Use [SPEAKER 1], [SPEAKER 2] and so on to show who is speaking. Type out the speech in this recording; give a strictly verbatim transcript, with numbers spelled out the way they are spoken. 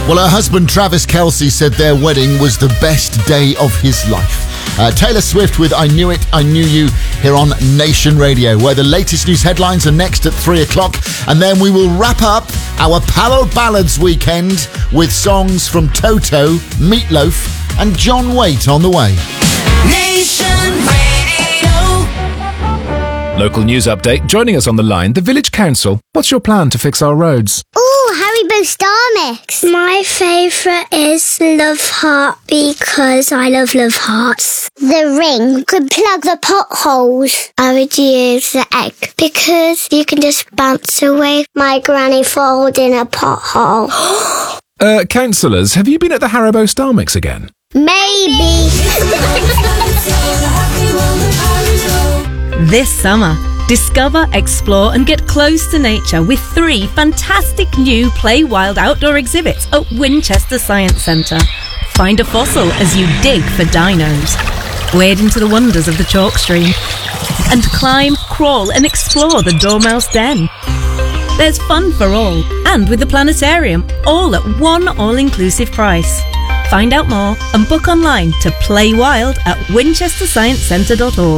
[SPEAKER 1] Well, her husband Travis Kelce said their wedding was the best day of his life. Uh, Taylor Swift with I Knew It, I Knew You here on Nation Radio, where the latest news headlines are next at three o'clock. And then we will wrap up our Palo Ballads weekend with songs from Toto, Meatloaf and John Waite on the way.
[SPEAKER 2] Nation Radio.
[SPEAKER 3] Local news update. Joining us on the line, the Village Council. What's your plan to fix our roads?
[SPEAKER 4] Ooh, Haribo Star Mix. My favourite is Love Heart because I love Love Hearts. The ring could plug the potholes. I would use the egg because you can just bounce away my granny falls in a pothole.
[SPEAKER 3] uh, councillors, have you been at the Haribo Star Mix again?
[SPEAKER 4] Maybe.
[SPEAKER 5] This summer, discover, explore and get close to nature with three fantastic new Play Wild outdoor exhibits at Winchester Science Centre. Find a fossil as you dig for dinos. Wade into the wonders of the chalk stream. And climb, crawl and explore the Dormouse Den. There's fun for all, and with the planetarium, all at one all-inclusive price. Find out more and book online to Play Wild at winchester science centre dot org.